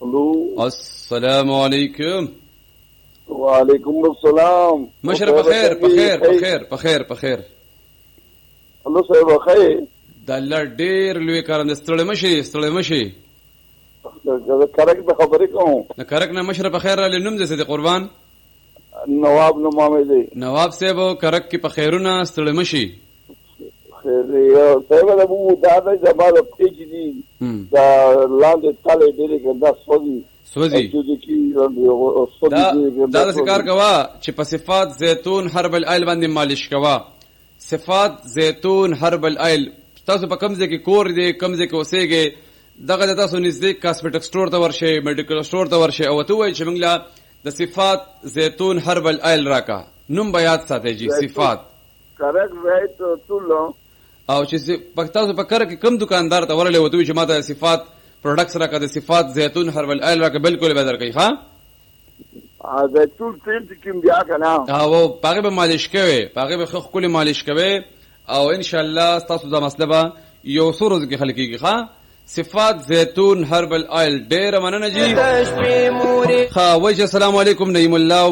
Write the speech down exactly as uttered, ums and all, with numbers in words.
اخلو. السلام علیکم. وعلیکم السلام. مشر بخیر بخیر بخیر بخیر بخیر. الله صاحب بخیر. د الله ډیر لوی کارند ستړی مشي ستړی مشي. زه کرک د خبرې کوم. نه کرک نه مشر بخیر را لنوم دې سي قربان. نواب نومامه دی. نواب صاحب کرک کې په خیرونه ستړی مشي. خیر یو صاحب د مو دا د جمال پیج دی. دا لاندې تاله ډېرې ګندا سوځي. سوځي. دا دا ذکر کوا چې په صفات زيتون هربل آیل باندې مالش کوا. صفات زيتون هربل آیل تاسو په کوم ځای کې کور دی کوم ځای کې اوسېږئ دغه تاسو نږدې کاسمیټک سٹور ته ورشئ میډیکل سٹور ته ورشئ او ته وایئ چې موږ له د صفات زيتون هربل آیل راکا نوم به یاد ساتئ جی صفات کرک وایټ ټولو او چې پښتو په کار کې کوم دکاندار ته ورلې وته چې ماته صفات پروډکټس راکا د صفات زيتون هربل آیل راکا بالکل به درکې ها ا زيتون تیل کې بیا کنه او پاګه به مالش کوي پاګه به خو کلی مالش کوي او ان شاء الله تاسو دا مسله به یو سورز کې خلکیږي ها صفات زيتون هربل آیل ډېر مننه جی. ها وجه السلام علیکم نعیم الله